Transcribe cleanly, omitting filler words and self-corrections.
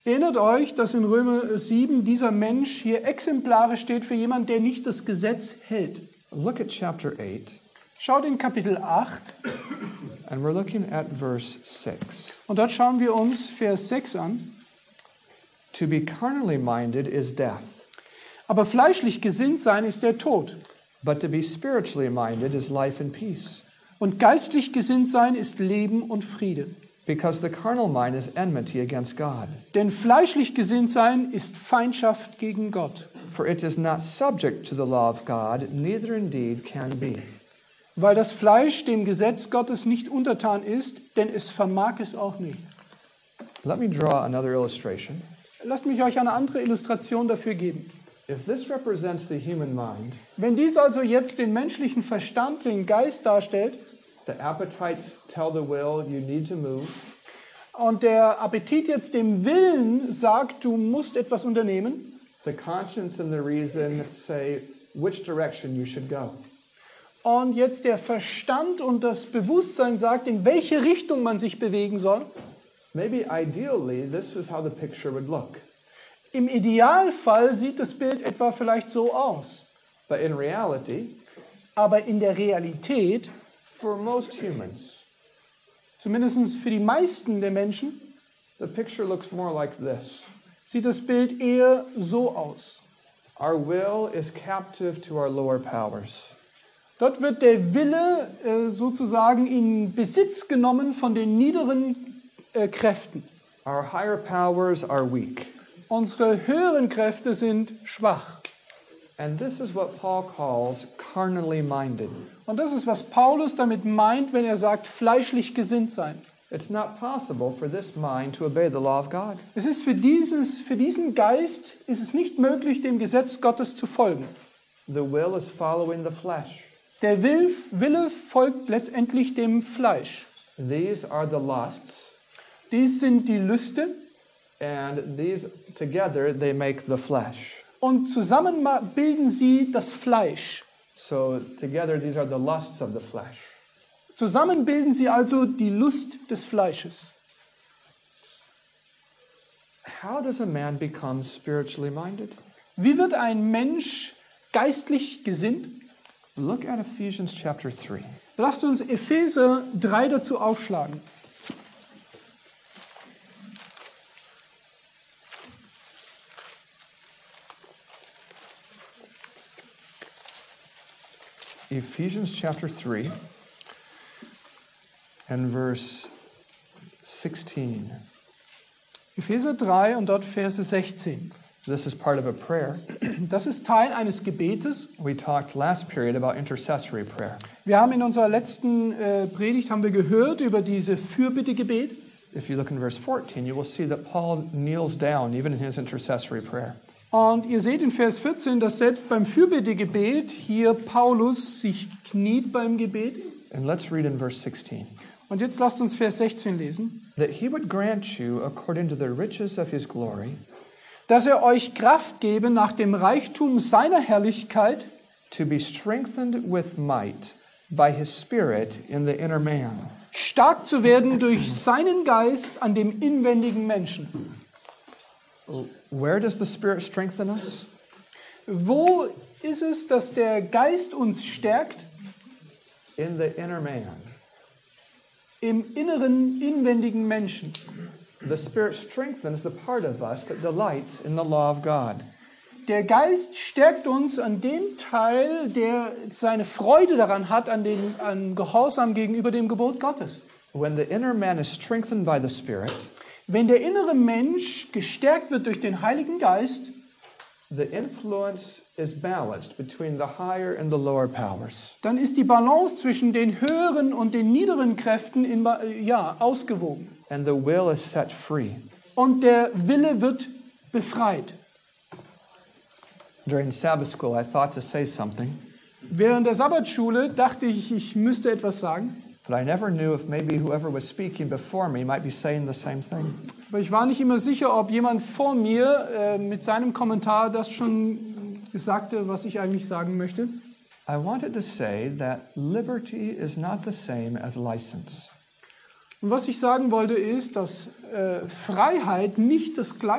Erinnert euch, dass in Römer 7 dieser Mensch hier exemplarisch steht für jemanden, der nicht das Gesetz hält. Look at chapter 8, Schaut in Kapitel 8 and we're looking at verse 6. und dort schauen wir uns Vers 6 an. To be carnally minded is death, Aber fleischlich gesinnt sein ist der Tod. but to be spiritually minded is life and peace. Und geistlich gesinnt sein ist Leben und Friede. Because the carnal mind is enmity against God, Denn fleischlich gesinnt sein ist Feindschaft gegen Gott. for it is not subject to the law of God, neither indeed can be. Weil das Fleisch dem Gesetz Gottes nicht untertan ist, denn es vermag es auch nicht. Let me draw another illustration. Lasst mich euch eine andere Illustration dafür geben. If this represents the human mind, Wenn dies also jetzt den menschlichen Verstand, den Geist darstellt, the appetites tell the will you need to move, und der Appetit jetzt dem Willen sagt, du musst etwas unternehmen, the conscience and the reason say which direction you should go. und jetzt der Verstand und das Bewusstsein sagt, in welche Richtung man sich bewegen soll, Maybe ideally this is how the picture would look. im Idealfall sieht das Bild etwa vielleicht so aus. But in reality, Aber in der Realität, for most humans, zumindest für die meisten der Menschen, the picture looks more like this. sieht das Bild eher so aus. Our will is captive to our lower powers. Dort wird der Wille sozusagen in Besitz genommen von den niederen Kräften. Our higher powers are weak. Unsere höheren Kräfte sind schwach. And this is what Paul calls carnally minded. Und das ist, was Paulus damit meint, wenn er sagt, fleischlich gesinnt sein. It's not possible for this mind to obey the law of God. Es ist für diesen Geist ist es nicht möglich, dem Gesetz Gottes zu folgen. The will is following the flesh. Der Wille folgt letztendlich dem Fleisch. These are the lusts, Dies sind die Lüste and these together they make the flesh. und zusammen bilden sie das Fleisch. So together these are the lusts of the flesh. Zusammen bilden sie also die Lust des Fleisches. How does a man become spiritually minded? Wie wird ein Mensch geistlich gesinnt? Look at Ephesians chapter 3. Lasst uns Epheser 3 dazu aufschlagen. Ephesians chapter 3 and verse 16. Epheser 3 und dort Verse 16. This is part of a prayer. Das ist Teil eines Gebetes. We talked last period about intercessory prayer. Wir haben in unserer letzten Predigt haben wir gehört über diese Fürbittegebet. If you look in verse 14, you will see that Paul kneels down even in his intercessory prayer. Und ihr seht in Vers 14, dass selbst beim Fürbittegebet hier Paulus sich kniet beim Gebet. And let's read in verse 16. Und jetzt lasst uns Vers 16 lesen. That he would grant you, according to the riches of his glory, Dass er euch Kraft gebe nach dem Reichtum seiner Herrlichkeit, to be strengthened with might by his Spirit in the inner man. stark zu werden durch seinen Geist an dem inwendigen Menschen. Where does the Spirit strengthen us? Wo ist es, dass der Geist uns stärkt? In the inner man. Im inneren, inwendigen Menschen. The Spirit strengthens the part of us that delights in the law of God. Der Geist stärkt uns an dem Teil, der seine Freude daran hat, an Gehorsam gegenüber dem Gebot Gottes. When the inner man is strengthened by the Spirit, Wenn der innere Mensch gestärkt wird durch den Heiligen Geist, the influence is balanced between the higher and the lower powers. dann ist die Balance zwischen den höheren und den niederen Kräften ausgewogen. And the will is set free. Und der Wille wird befreit. During Sabbath school, I thought to say something, Während der Sabbatschule dachte ich, ich müsste etwas sagen. but I never knew if maybe whoever was speaking before me might be saying the same thing. Aber ich war nicht immer sicher, ob jemand vor mir mit seinem Kommentar das schon sagte, was ich eigentlich sagen möchte. I wanted to say that liberty is not the same as license. Und was ich sagen wollte ist, dass Freiheit nicht das